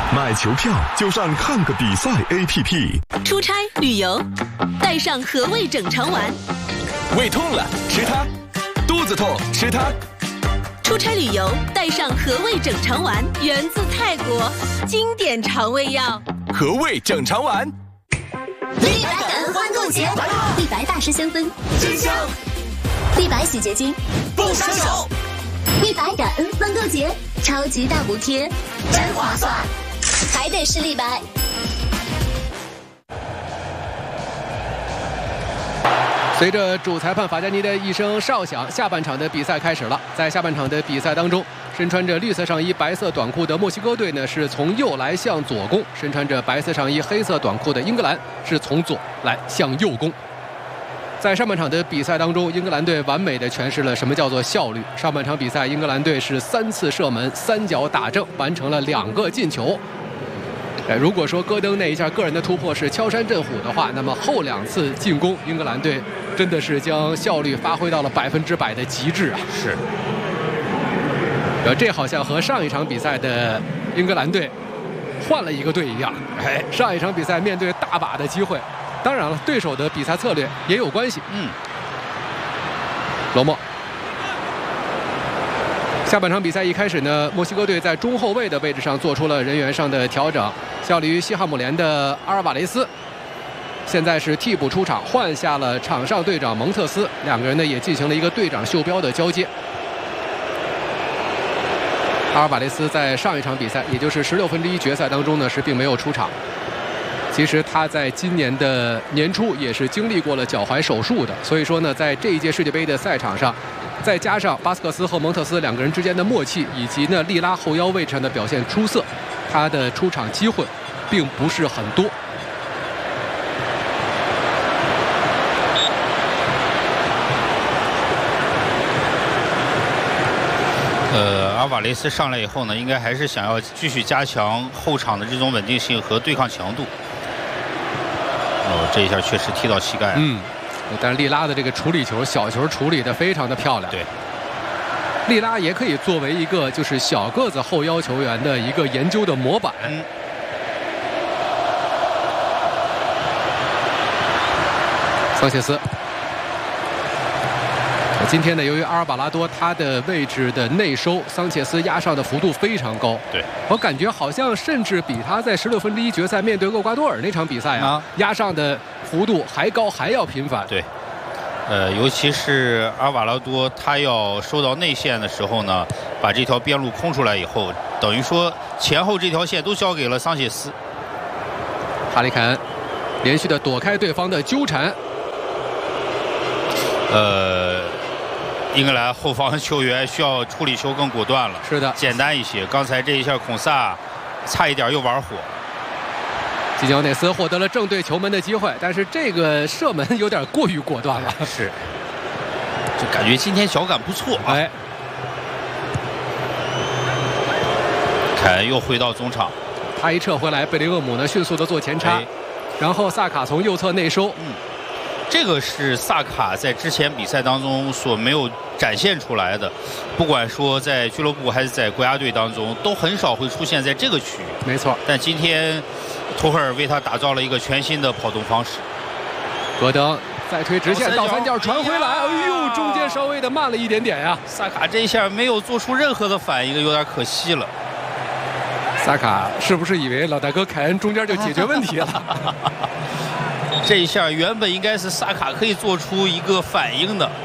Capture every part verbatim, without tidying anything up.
买球票就上看个比赛 A P P。 出差旅游，带上和味整肠丸。 胃痛了吃它，肚子痛吃它。 出差旅游，带上和味整肠丸，源自泰国，经典肠胃药。 和味整肠丸。 立白感恩欢购节，立白大师香氛真香，立白洗洁精不伤手。立白感恩欢购节，超级大补贴，真划算，还得是立白。 随着主裁判法加尼的一声哨响，下半场的比赛开始了。在下半场的比赛当中，身穿着绿色上衣、白色短裤的墨西哥队呢是从右来向左攻，身穿着白色上衣、黑色短裤的英格兰是从左来向右攻。在上半场的比赛当中，英格兰队完美的诠释了什么叫做效率。上半场比赛，英格兰队是三次射门、三脚打正，完成了两个进球。呃，如果说戈登那一下个人的突破是敲山震虎的话，那么后两次进攻，英格兰队真的是将效率发挥到了百分之百的极致啊！ 是。 呃，这好像和上一场比赛的英格兰队换了一个队一样。哎，上一场比赛面对大把的机会，当然了，对手的比赛策略也有关系。 嗯。 罗莫。下半场比赛一开始呢，墨西哥队在中后卫的位置上做出了人员上的调整，效力于西汉姆联的阿尔瓦雷斯现在是替补出场，换下了场上队长蒙特斯，两个人呢也进行了一个队长袖标的交接。阿尔瓦雷斯在上一场比赛，也就是十六分之一决赛当中呢是并没有出场。其实他在今年的年初也是经历过了脚踝手术的，所以说呢，在这一届世界杯的赛场上，再加上巴斯克斯和蒙特斯两个人之间的默契，以及呢利拉后腰位置上的表现出色，他的出场机会并不是很多。 呃，阿瓦雷斯上来以后呢，应该还是想要继续加强后场的这种稳定性和对抗强度。哦，这一下确实踢到膝盖了。 嗯，但是利拉的这个处理球，小球处理得非常的漂亮。 对， 利拉也可以作为一个就是小个子后腰球员的一个研究的模板。 嗯。 桑切斯。今天呢，由于阿尔瓦拉多他的位置的内收，桑切斯压上的幅度非常高。 对， 我感觉好像甚至比他在十六分之一决赛面对厄瓜多尔那场比赛啊，啊压上的幅度还高，还要频繁。 对，呃，尤其是阿尔瓦拉多他要收到内线的时候呢，把这条边路空出来以后，等于说前后这条线都交给了桑切斯。 哈里凯恩连续的躲开对方的纠缠。 呃。英格兰后防球员需要处理球更果断了， 是的， 简单一些。刚才这一下孔萨差一点又玩火。 基乔内斯获得了正对球门的机会，但是这个射门有点过于果断了。 是，就感觉今天脚感不错啊。 哎， 凯恩又回到中场， 他一撤回来，贝林厄姆呢迅速的做前插，哎、然后萨卡从右侧内收。 嗯。这个是萨卡在之前比赛当中所没有展现出来的，不管说在俱乐部还是在国家队当中，都很少会出现在这个区域。 没错， 但今天图赫尔为他打造了一个全新的跑动方式。 戈登再推直线倒三角传回来，哎呦，中间稍微的慢了一点点呀。 萨卡这一下没有做出任何的反应，有点可惜了。 萨卡是不是以为老大哥凯恩中间就解决问题了？ 这一下原本应该是萨卡可以做出一个反应的，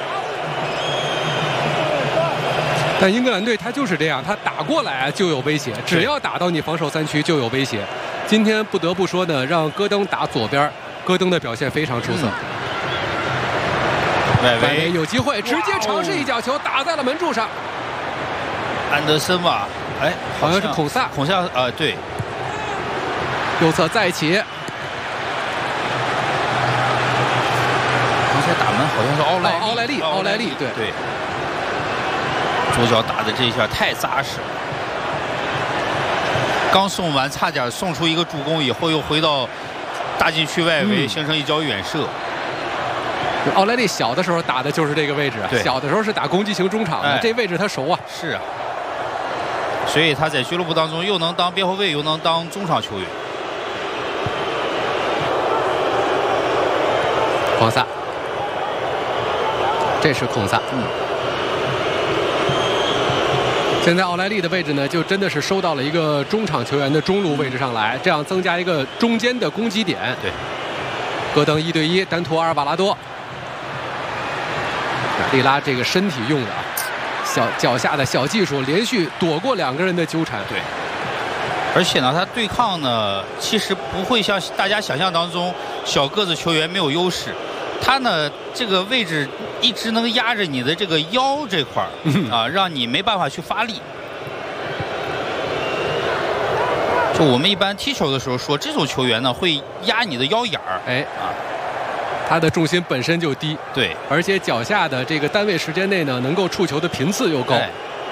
但英格兰队他就是这样，他打过来就有威胁，只要打到你防守三区就有威胁。今天不得不说呢，让戈登打左边，戈登的表现非常出色。 外围有机会，直接尝试一脚球打在了门柱上。 安德森吧，哎， 好像是孔萨， 孔萨，呃，对， 右侧再起。 打门好像是奥莱利， 奥莱利，奥莱利，对对，左脚打的这一下太扎实了。刚送完，差点送出一个助攻，以后又回到大禁区外围，嗯、形成一脚远射。 奥莱利小的时候打的就是这个位置，小的时候是打攻击型中场的，哎、这位置他熟啊。 是啊， 所以他在俱乐部当中又能当边后卫，又能当中场球员。 孔萨，这是孔萨。嗯。现在奥莱利的位置呢，就真的是收到了一个中场球员的中路位置上来，这样增加一个中间的攻击点。 对。 戈登一对一单图阿尔瓦拉多，利拉这个身体用的啊，小脚下的小技术，连续躲过两个人的纠缠。 对。而且呢，他对抗呢，其实不会像大家想象当中，小个子球员没有优势。他呢，这个位置一直能压着你的这个腰这块儿、嗯、啊，让你没办法去发力。就我们一般踢球的时候说，这种球员呢会压你的腰眼儿。 哎啊，他的重心本身就低， 对， 而且脚下的这个单位时间内呢，能够触球的频次又高。哎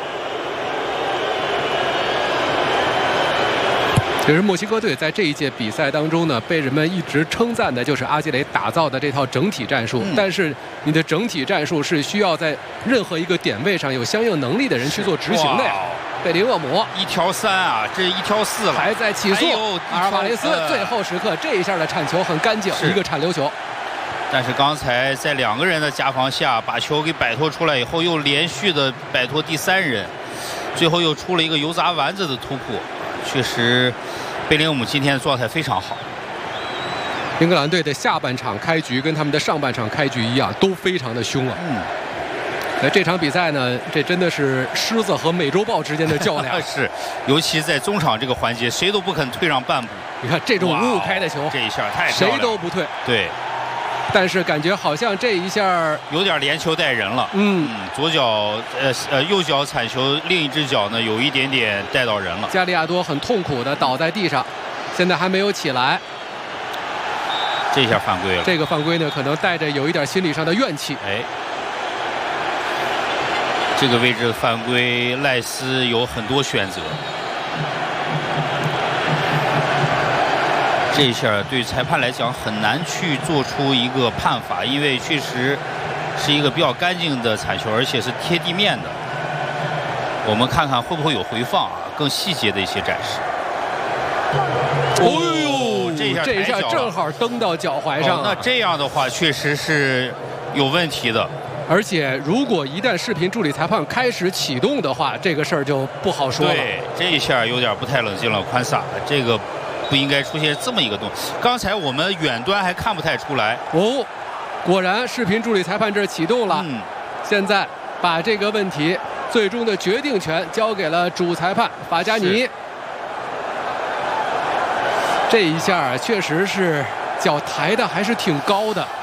其实墨西哥队在这一届比赛当中呢，被人们一直称赞的就是阿基雷打造的这套整体战术。嗯、但是你的整体战术是需要在任何一个点位上有相应能力的人去做执行的呀。贝林厄姆一挑三啊，这一挑四了， 还在起速。阿尔瓦雷斯最后时刻这一下的铲球很干净，一个铲流球。 但是刚才在两个人的夹防下，把球给摆脱出来以后，又连续的摆脱第三人，最后又出了一个油炸丸子的突破。确实，贝林厄姆今天的状态非常好。 英格兰队的下半场开局跟他们的上半场开局一样，都非常的凶啊。嗯。那这场比赛呢，这真的是狮子和美洲豹之间的较量。 是，尤其在中场这个环节，谁都不肯退让半步。 你看这种五五开的球， 这一下太谁都不退。 对。 但是感觉好像这一下有点连球带人了。嗯，嗯左脚呃呃右脚铲球，另一只脚呢有一点点带到人了。 加利亚多很痛苦的倒在地上，现在还没有起来。 这下犯规了。 这个犯规呢，可能带着有一点心理上的怨气。 哎，这个位置的犯规，赖斯有很多选择。这一下对裁判来讲很难去做出一个判罚，因为确实是一个比较干净的铲球，而且是贴地面的。我们看看会不会有回放啊，更细节的一些展示。 哦呦，这一下这一下正好蹬到脚踝上、啊哦。那这样的话确实是有问题的。 而且如果一旦视频助理裁判开始启动的话，这个事儿就不好说了。 对，这一下有点不太冷静了，宽萨这个。不应该出现这么一个动作。刚才我们远端还看不太出来哦，果然视频助理裁判这儿启动了。嗯，现在把这个问题最终的决定权交给了主裁判法加尼。这一下确实是脚抬的还是挺高的。